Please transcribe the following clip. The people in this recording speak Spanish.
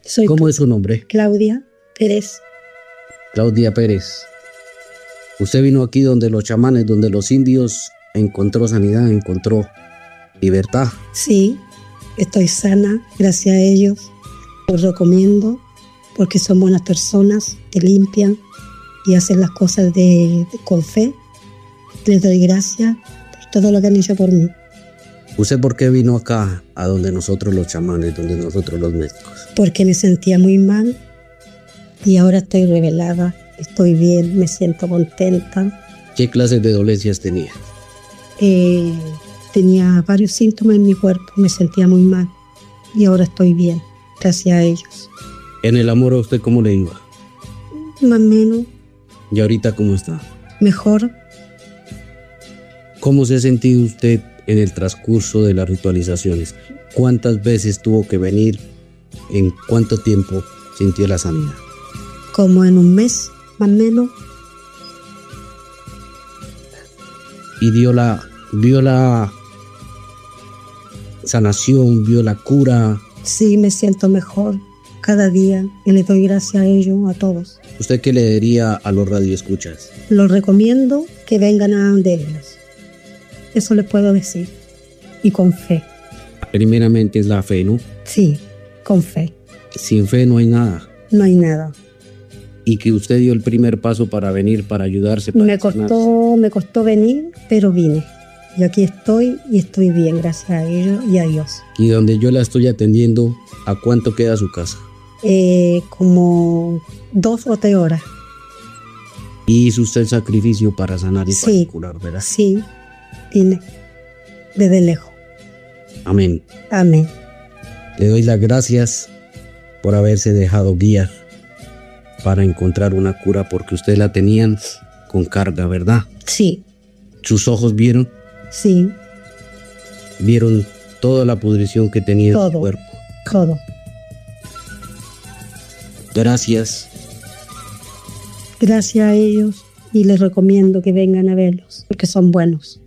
¿Cómo es su nombre? Claudia Pérez. Claudia Pérez. Usted vino aquí donde los chamanes, donde los indios, encontró sanidad, encontró libertad. Sí, estoy sana, gracias a ellos. Los recomiendo porque son buenas personas, te limpian y hacen las cosas con fe. Les doy gracias por todo lo que han hecho por mí. ¿Usted por qué vino acá, a donde nosotros los chamanes, donde nosotros los médicos? Porque me sentía muy mal y ahora estoy revelada, estoy bien, me siento contenta. ¿Qué clases de dolencias tenía? Tenía varios síntomas en mi cuerpo, me sentía muy mal y ahora estoy bien, gracias a ellos. ¿En el amor a usted cómo le iba? Más o menos. ¿Y ahorita cómo está? Mejor. ¿Cómo se ha sentido usted en el transcurso de las ritualizaciones? ¿Cuántas veces tuvo que venir? ¿En cuánto tiempo sintió la sanidad? Como en un mes, más o menos. ¿Y vio la sanación, vio la cura? Sí, me siento mejor cada día y les doy gracias a ellos, a todos. ¿Usted qué le diría a los radioescuchas? Los recomiendo que vengan a donde ellos. Eso les puedo decir. Y con fe. Primeramente es la fe, ¿no? Sí, con fe. Sin fe no hay nada. No hay nada. Y que usted dio el primer paso para venir, para ayudarse. Para me costó venir, pero vine. Yo aquí estoy y estoy bien, gracias a ellos y a Dios. Y donde yo la estoy atendiendo, ¿a cuánto queda su casa? Como 2 o 3 horas. Y hizo usted el sacrificio para sanar y sí, para curar, ¿verdad? Sí, vine desde lejos. Amén. Amén. Le doy las gracias por haberse dejado guiar para encontrar una cura, porque usted la tenían con carga, ¿verdad? Sí. ¿Sus ojos vieron? Sí. ¿Vieron toda la pudrición que tenía en su cuerpo? Todo. Gracias. Gracias a ellos y les recomiendo que vengan a verlos, porque son buenos.